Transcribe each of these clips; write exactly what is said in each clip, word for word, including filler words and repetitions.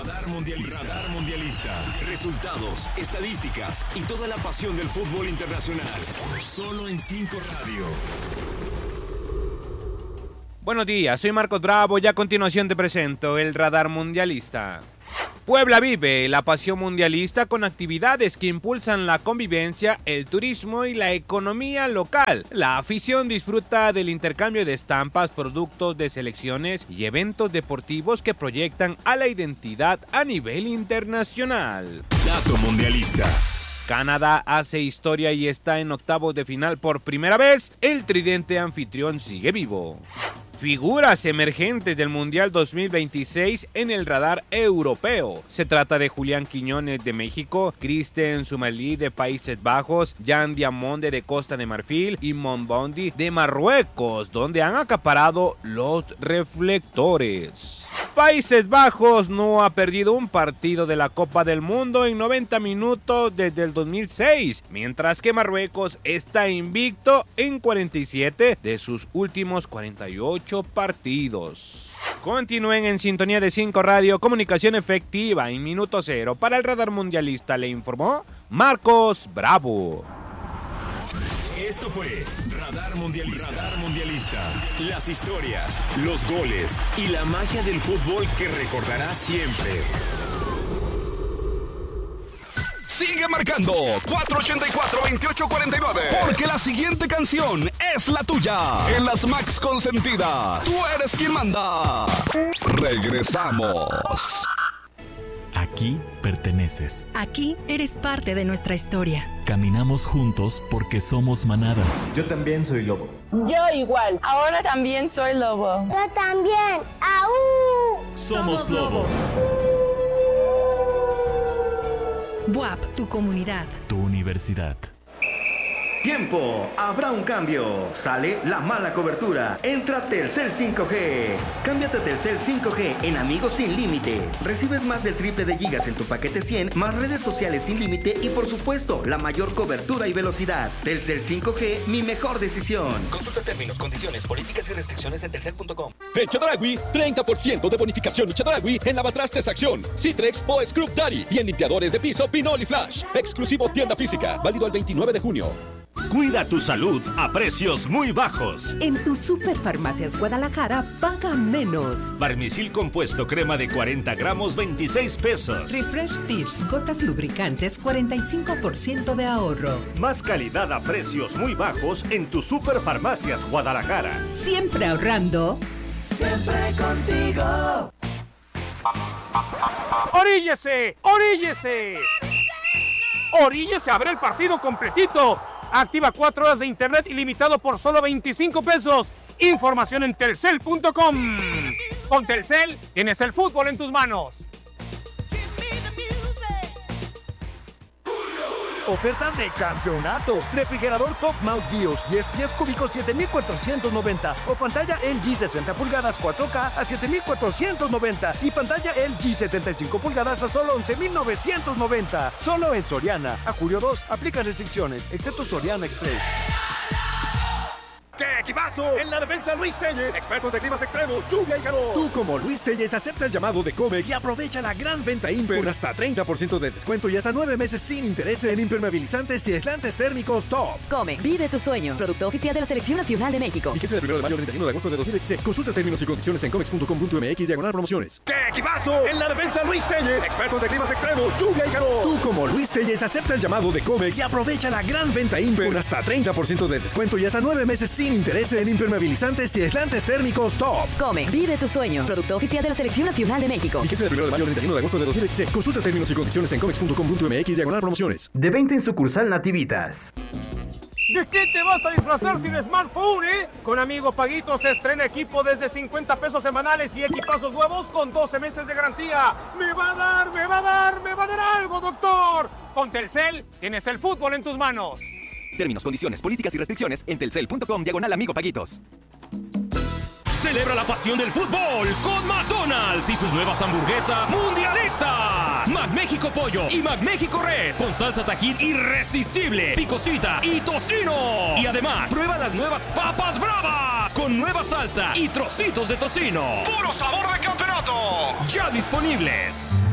Radar Mundialista. Radar Mundialista. Resultados, estadísticas y toda la pasión del fútbol internacional. Solo en cinco Radio. Buenos días, soy Marcos Bravo y a continuación te presento el Radar Mundialista. Puebla vive la pasión mundialista con actividades que impulsan la convivencia, el turismo y la economía local. La afición disfruta del intercambio de estampas, productos de selecciones y eventos deportivos que proyectan a la identidad a nivel internacional. Dato Mundialista. Canadá hace historia y está en octavos de final por primera vez. El tridente anfitrión sigue vivo. Figuras emergentes del Mundial dos mil veintiséis en el radar europeo. Se trata de Julián Quiñones de México, Christen Soumaili de Países Bajos, Jan Diamonde de Costa de Marfil y Monbondi de Marruecos, donde han acaparado los reflectores. Países Bajos no ha perdido un partido de la Copa del Mundo en noventa minutos desde el dos mil seis, mientras que Marruecos está invicto en cuarenta y siete de sus últimos cuarenta y ocho partidos. Continúen en sintonía de cinco Radio, comunicación efectiva en minuto cero. Para el Radar Mundialista le informó Marcos Bravo. Esto fue Radar Mundialista. Radar Mundialista. Las historias, los goles y la magia del fútbol que recordarás siempre. Sigue marcando cuatro ochenta y cuatro, veintiocho cuarenta y nueve. Porque la siguiente canción es la tuya. En las Max Consentidas, tú eres quien manda. Regresamos. Aquí perteneces. Aquí eres parte de nuestra historia. Caminamos juntos porque somos manada. Yo también soy lobo. Yo igual. Ahora también soy lobo. Yo también. ¡Aú! Somos lobos. B U A P, tu comunidad. Tu universidad. Tiempo, habrá un cambio. Sale la mala cobertura. Entra Telcel cinco G. Cámbiate a Telcel cinco G en Amigos Sin Límite. Recibes más del triple de gigas en tu paquete cien, más redes sociales sin límite y por supuesto la mayor cobertura y velocidad. Telcel cinco G, mi mejor decisión. Consulta términos, condiciones, políticas y restricciones en telcel punto com. En Chedraui, treinta por ciento de bonificación y Chedraui en lavatrastes Acción, Citrex o Scrub Daddy y en limpiadores de piso Pinol y Flash. Exclusivo tienda física, válido el veintinueve de junio. Cuida tu salud a precios muy bajos. En tu Superfarmacias Guadalajara, paga menos. Barmisil compuesto crema de cuarenta gramos, veintiséis pesos. Refresh Tips, gotas lubricantes, cuarenta y cinco por ciento de ahorro. Más calidad a precios muy bajos en tu Superfarmacias Guadalajara. Siempre ahorrando. Siempre contigo. ¡Oríllese! ¡Oríllese! ¡Oríllese a ver el partido completito! Activa cuatro horas de internet ilimitado por solo veinticinco pesos. Información en telcel punto com. Con Telcel tienes el fútbol en tus manos. Ofertas de campeonato. Refrigerador Top Mount BIOS diez pies cúbicos siete mil cuatrocientos noventa o pantalla L G sesenta pulgadas cuatro K a siete mil cuatrocientos noventa y pantalla L G setenta y cinco pulgadas a solo once mil novecientos noventa. Solo en Soriana. A julio dos aplican restricciones, excepto Soriana Express. ¡Qué equipazo! En la defensa Luis Telles, expertos de climas extremos, lluvia y calor. Tú como Luis Telles acepta el llamado de Comex y aprovecha la gran venta Imper con hasta treinta por ciento de descuento y hasta nueve meses sin intereses en impermeabilizantes y aislantes térmicos Top. Comex, vive tus sueños. Producto oficial de la Selección Nacional de México. Fíjese del primero de mayo al treinta y uno de agosto de dos mil veintiséis. Consulta términos y condiciones en comex punto com punto m x diagonal promociones. ¡Qué equipazo! En la defensa Luis Telles, expertos de climas extremos, lluvia y calor. Tú como Luis Telles acepta el llamado de Comex y aprovecha la gran venta Imper con hasta treinta por ciento de descuento y hasta nueve meses sin intereses en impermeabilizantes y aislantes térmicos Top. Comex, vive tus sueños. Producto oficial de la Selección Nacional de México. Fíjese del primero de mayo al treinta y uno de agosto de dos mil veintiséis. Consulta términos y condiciones en comex punto com punto m x diagonal promociones. De venta en sucursal Nativitas. ¿De qué te vas a disfrazar sin smartphone, eh? Con Amigo Paguito se estrena equipo desde cincuenta pesos semanales y equipazos nuevos con doce meses de garantía. ¡Me va a dar, me va a dar, me va a dar algo, doctor! Con Telcel tienes el fútbol en tus manos. Términos, condiciones, políticas y restricciones en telcel punto com diagonal Amigo Paguitos. Celebra la pasión del fútbol con McDonald's y sus nuevas hamburguesas mundialistas. McMéxico Pollo y McMéxico Res con salsa Tajín irresistible, picosita y tocino. Y además, prueba las nuevas papas bravas con nueva salsa y trocitos de tocino. ¡Puro sabor de campeonato! Ya disponibles.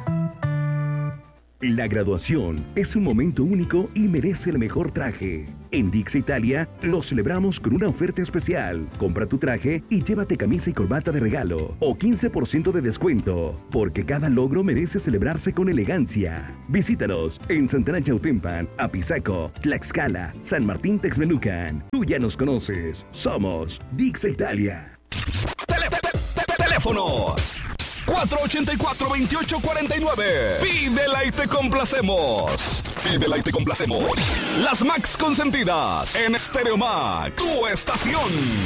La graduación es un momento único y merece el mejor traje. En Dix Italia lo celebramos con una oferta especial. Compra tu traje y llévate camisa y corbata de regalo o quince por ciento de descuento, porque cada logro merece celebrarse con elegancia. Visítanos en Santana Chautempan, Apizaco, Tlaxcala, San Martín Texmelucan. Tú ya nos conoces. Somos Dix Italia. Tele, tele, tele, teléfono cuatro ochenta y cuatro, veintiocho cuarenta y nueve. Pídela y te complacemos. Pídela y te complacemos. Las Max consentidas en Stereo Max, tu estación.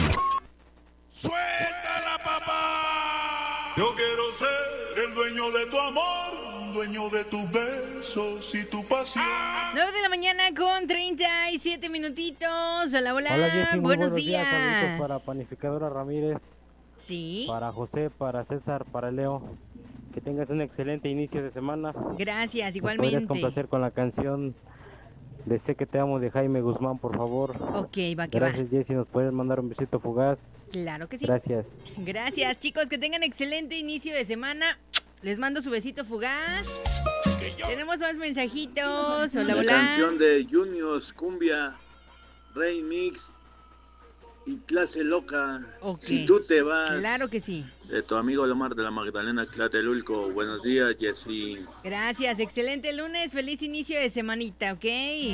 ¡Suéltala, papá! Yo quiero ser el dueño de tu amor, dueño de tus besos y tu pasión. nueve de la mañana con treinta y siete minutitos. Hola, hola. Hola, Jessy, muy buenos, buenos días. días. Saluditos para Panificadora Ramírez. Sí. Para José, para César, para Leo. Que tengas un excelente inicio de semana. Gracias, ¿Me igualmente. podrías complacer con la canción de Sé que te amo de Jaime Guzmán, por favor? Ok, va que Gracias, va. Jessy. ¿Nos puedes mandar un besito fugaz? Claro que sí. Gracias. Gracias, chicos, que tengan excelente inicio de semana. Les mando su besito fugaz. Tenemos más mensajitos. Hola, la hola. canción de Juniors, Cumbia, Rey Mix y Clase Loca. Okay. Si tú te vas. Claro que sí. De tu amigo Lomar de la Magdalena Tlatelulco. Buenos días, Jessy. Gracias, excelente lunes, feliz inicio de semanita, ¿ok?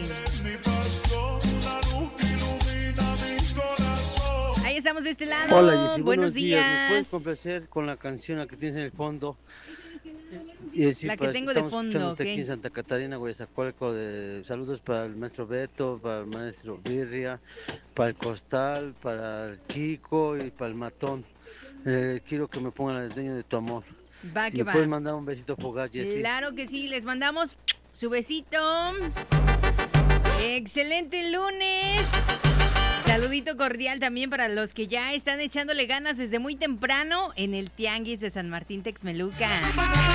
Ahí estamos de este lado. Hola, Jessy, buenos, buenos días. días. ¿Me puedes complacer con la canción la que tienes en el fondo? Y decir, La que para- tengo de estamos fondo, escuchándote ok. aquí en Santa Catarina, Guayazacualco, de saludos para el maestro Beto, para el maestro Birria, para el Costal, para el Kiko y para el Matón. Eh, quiero que me pongan el desdeño de tu amor. Va que ¿Me va. puedes mandar un besito fugaz, Jessy? Claro que sí, les mandamos su besito. Excelente lunes. Saludito cordial también para los que ya están echándole ganas desde muy temprano en el Tianguis de San Martín Texmelucan.